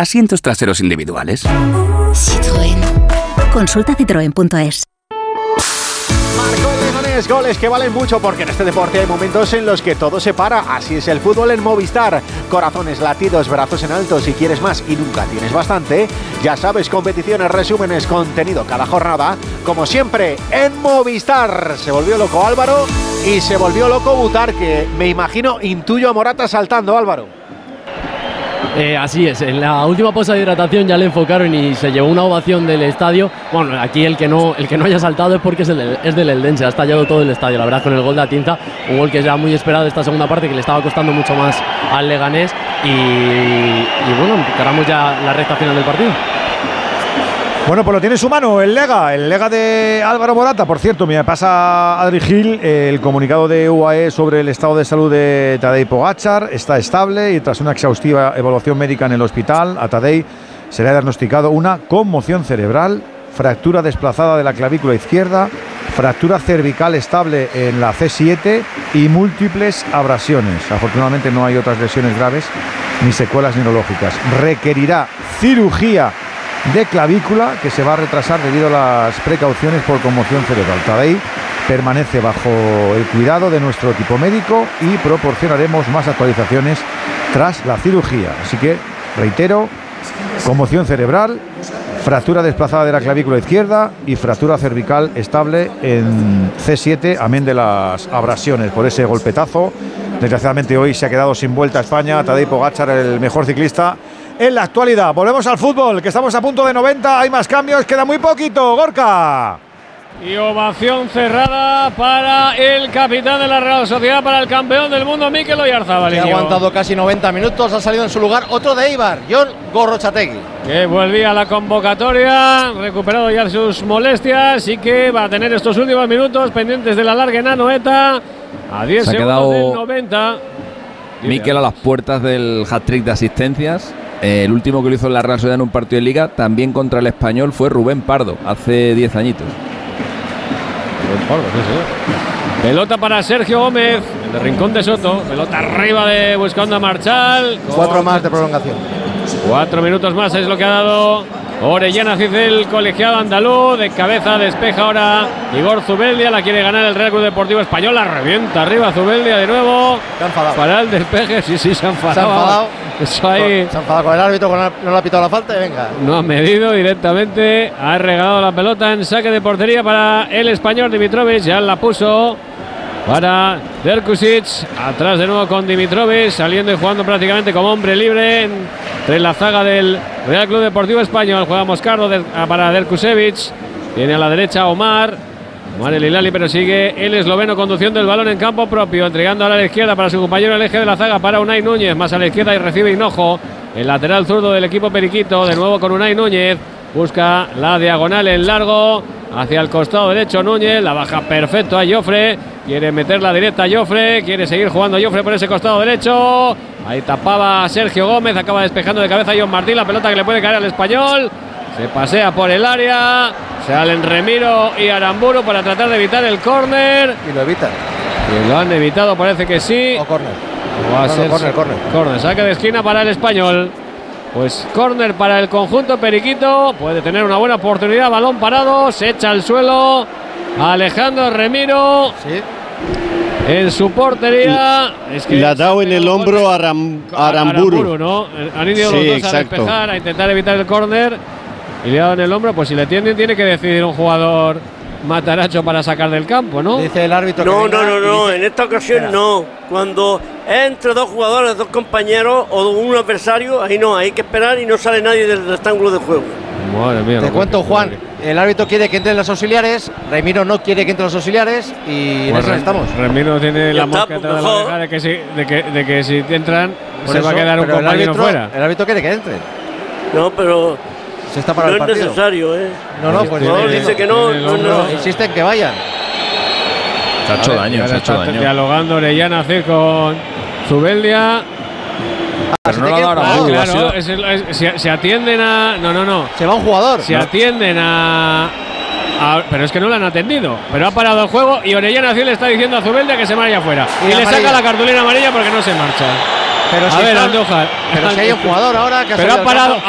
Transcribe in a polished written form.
asientos traseros individuales. Citroën. Consulta citroen.es. Marcó el Leganés, goles que valen mucho porque en este deporte hay momentos en los que todo se para. Así es el fútbol en Movistar. Corazones, latidos, brazos en alto. Si quieres más y nunca tienes bastante, ya sabes, competiciones, resúmenes, contenido cada jornada. Como siempre, en Movistar. Se volvió loco Álvaro y se volvió loco Butarque. Me imagino, intuyo a Morata saltando, Álvaro. Así es, en la última pausa de hidratación ya le enfocaron y se llevó una ovación del estadio. Bueno, aquí el que no haya saltado es porque es del Eldense, ha estallado todo el estadio, la verdad, con el gol de Atienza, un gol que es ya muy esperado esta segunda parte, que le estaba costando mucho más al Leganés y bueno, encaramos ya la recta final del partido. Bueno, pues lo tiene en su mano el Lega de Álvaro Morata. Por cierto, me pasa Adri Gil el comunicado de UAE sobre el estado de salud de Tadej Pogačar. Está estable y tras una exhaustiva evaluación médica en el hospital, a Tadej se le ha diagnosticado una conmoción cerebral, fractura desplazada de la clavícula izquierda, fractura cervical estable en la C7 y múltiples abrasiones. Afortunadamente no hay otras lesiones graves ni secuelas neurológicas. Requerirá cirugía de clavícula que se va a retrasar debido a las precauciones por conmoción cerebral. Tadej permanece bajo el cuidado de nuestro equipo médico y proporcionaremos más actualizaciones tras la cirugía. Así que, reitero, conmoción cerebral, fractura desplazada de la clavícula izquierda y fractura cervical estable en C7, amén de las abrasiones por ese golpetazo. Desgraciadamente hoy se ha quedado sin vuelta a España. Tadej Pogačar, el mejor ciclista en la actualidad. Volvemos al fútbol, que estamos a punto de 90, hay más cambios, queda muy poquito. Gorka. Y ovación cerrada para el capitán de la Real Sociedad, para el campeón del mundo, Mikel Oyarzabal. Que ha aguantado casi 90 minutos, ha salido en su lugar otro de Eibar, Jon Gorrotxategi. Que volvía a la convocatoria, recuperado ya sus molestias y que va a tener estos últimos minutos pendientes de la larga en Anoeta. A 10 segundos del 90. Mikel a las puertas del hat-trick de asistencias. El último que lo hizo en la Real Sociedad en un partido de Liga, también contra el Español, fue Rubén Pardo, hace 10 añitos. Rubén Pardo, sí. Pelota para Sergio Gómez, el de Rincón de Soto. Pelota arriba buscando a Marchal. 4 más de prolongación. 4 minutos más es lo que ha dado Orellana Cid, el colegiado andaluz. De cabeza despeja ahora Igor Zubeldia, la quiere ganar el Real Club Deportivo Español. La revienta arriba Zubeldia de nuevo. Para el despeje, sí, se ha enfadado. Se ha enfadado. Eso ahí. Se ha enfadado con el árbitro, no le ha pitado la falta y venga. No ha medido directamente, ha regalado la pelota en saque de portería para el español Dimitrovic. Ya la puso para Derkusic, atrás de nuevo con Dimitrovic, saliendo y jugando prácticamente como hombre libre entre la zaga del Real Club Deportivo Español. Juega Moscardo para Derkusevic, viene a la derecha Omar el Hilali, pero sigue el esloveno conduciendo el balón en campo propio, entregando ahora a la izquierda para su compañero el eje de la zaga, para Unai Núñez, más a la izquierda y recibe Hinojo, el lateral zurdo del equipo periquito, de nuevo con Unai Núñez, busca la diagonal en largo hacia el costado derecho Núñez, la baja perfecto a Jofre, quiere meterla directa a Jofre, quiere seguir jugando Jofre por ese costado derecho, ahí tapaba Sergio Gómez, acaba despejando de cabeza a John Martín, la pelota que le puede caer al español, se pasea por el área, salen Remiro y Aramburu para tratar de evitar el córner. Y lo evitan. Y lo han evitado, parece que sí. O córner. Córner, saque de esquina para el español. Pues córner para el conjunto periquito. Puede tener una buena oportunidad. Balón parado, se echa al suelo Alejandro Remiro. Sí. En su portería. Es que le ha dado en el hombro a Aramburu, ¿no? Han ido los dos a despejar, a intentar evitar el córner. Y le ha dado en el hombro, pues si le tienden tiene que decidir un jugador Mataracho para sacar del campo, ¿no? Dice el árbitro. No, en esta ocasión no. Cuando es entre dos jugadores, dos compañeros o un adversario, ahí no, hay que esperar y no sale nadie del rectángulo de juego. Madre mía. Te cuento, Juan, el árbitro quiere que entren los auxiliares, Remiro no quiere que entren los auxiliares y en eso estamos. Remiro tiene la mosca de la oreja de que si entran se va a quedar un compañero fuera. El árbitro quiere que entren. No, pero se está para no el partido. Es necesario, No, pues dice que no. Insisten que vayan. Se ha hecho daño, se ha hecho daño. Dialogando Orellana C con Zubeldia. Pero no lo ha dado Aramburu. Claro, se atienden a. No. Se va un jugador. Se atienden a. Pero es que no lo han atendido. Pero ha parado el juego y Orellana C le está diciendo a Zubeldia que se vaya afuera. Y le saca la cartulina amarilla porque no se marcha. Pero a ver, Andújar. Pero si hay un jugador ahora que ha parado.